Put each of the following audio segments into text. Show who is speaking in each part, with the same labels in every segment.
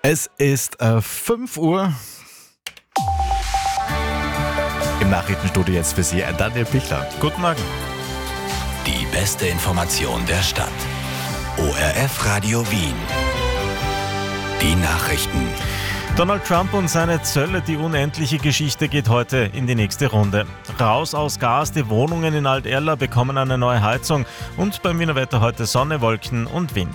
Speaker 1: Es ist 5 Uhr. Im Nachrichtenstudio jetzt für Sie Daniel Pichler. Guten Morgen.
Speaker 2: Die beste Information der Stadt. ORF Radio Wien. Die Nachrichten.
Speaker 3: Donald Trump und seine Zölle, die unendliche Geschichte geht heute in die nächste Runde. Raus aus Gas, die Wohnungen in Alt-Erla bekommen eine neue Heizung und beim Wiener Wetter heute Sonne, Wolken und Wind.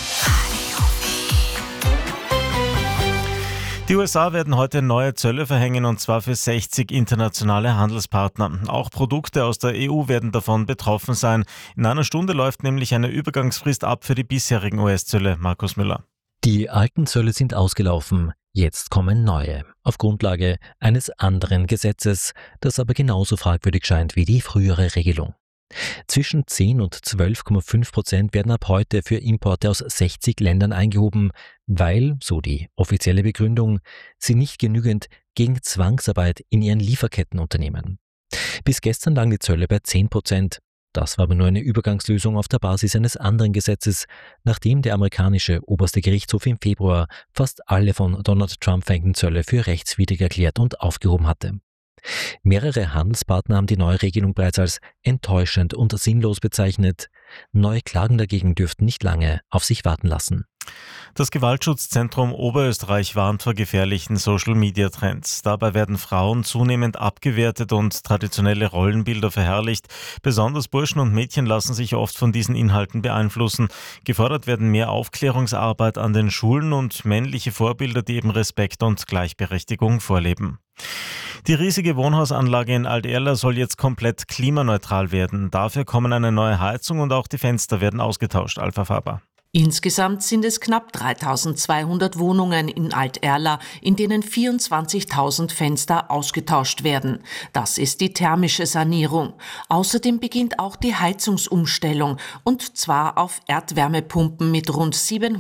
Speaker 3: Die USA werden heute neue Zölle verhängen und zwar für 60 internationale Handelspartner. Auch Produkte aus der EU werden davon betroffen sein. In einer Stunde läuft nämlich eine Übergangsfrist ab für die bisherigen US-Zölle. Markus Müller.
Speaker 4: Die alten Zölle sind ausgelaufen. Jetzt kommen neue, auf Grundlage eines anderen Gesetzes, das aber genauso fragwürdig scheint wie die frühere Regelung. Zwischen 10 und 12,5% werden ab heute für Importe aus 60 Ländern eingehoben, weil, so die offizielle Begründung, sie nicht genügend gegen Zwangsarbeit in ihren Lieferketten unternehmen. Bis gestern lagen die Zölle bei 10%. Das war aber nur eine Übergangslösung auf der Basis eines anderen Gesetzes, nachdem der amerikanische oberste Gerichtshof im Februar fast alle von Donald Trump verhängten Zölle für rechtswidrig erklärt und aufgehoben hatte. Mehrere Handelspartner haben die neue Regelung bereits als enttäuschend und sinnlos bezeichnet. Neue Klagen dagegen dürften nicht lange auf sich warten lassen.
Speaker 3: Das Gewaltschutzzentrum Oberösterreich warnt vor gefährlichen Social-Media-Trends. Dabei werden Frauen zunehmend abgewertet und traditionelle Rollenbilder verherrlicht. Besonders Burschen und Mädchen lassen sich oft von diesen Inhalten beeinflussen. Gefordert werden mehr Aufklärungsarbeit an den Schulen und männliche Vorbilder, die eben Respekt und Gleichberechtigung vorleben. Die riesige Wohnhausanlage in Alt-Erla soll jetzt komplett klimaneutral werden. Dafür kommen eine neue Heizung und auch die Fenster werden ausgetauscht. Alpha Faber.
Speaker 5: Insgesamt sind es knapp 3.200 Wohnungen in Alt-Erla, in denen 24.000 Fenster ausgetauscht werden. Das ist die thermische Sanierung. Außerdem beginnt auch die Heizungsumstellung, und zwar auf Erdwärmepumpen mit rund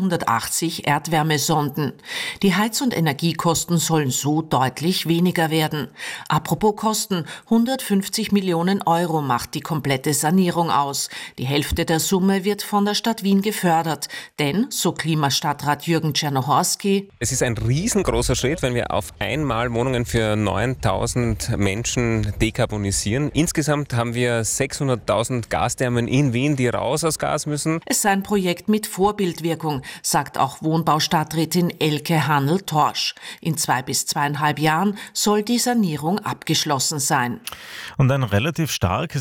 Speaker 5: 780 Erdwärmesonden. Die Heiz- und Energiekosten sollen so deutlich weniger werden. Apropos Kosten, 150 Millionen Euro macht die komplette Sanierung aus. Die Hälfte der Summe wird von der Stadt Wien gefördert. Denn, so Klimastadtrat Jürgen Czernohorski,
Speaker 6: es ist ein riesengroßer Schritt, wenn wir auf einmal Wohnungen für 9.000 Menschen dekarbonisieren. Insgesamt haben wir 600.000 Gasthermen in Wien, die raus aus Gas müssen.
Speaker 5: Es sei ein Projekt mit Vorbildwirkung, sagt auch Wohnbaustadträtin Elke Hannl-Torsch. In 2 bis 2,5 Jahren soll die Sanierung abgeschlossen sein.
Speaker 3: Und ein relativ starkes